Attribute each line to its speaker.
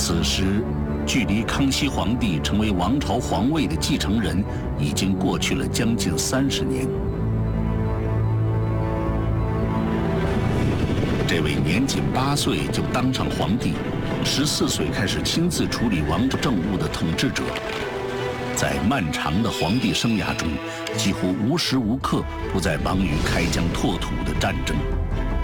Speaker 1: 此时，距离康熙皇帝成为王朝皇位的继承人已经过去了将近30年。这位年仅8岁就当上皇帝，14岁开始亲自处理王政务的统治者，在漫长的皇帝生涯中，几乎无时无刻不在忙于开疆拓土的战争。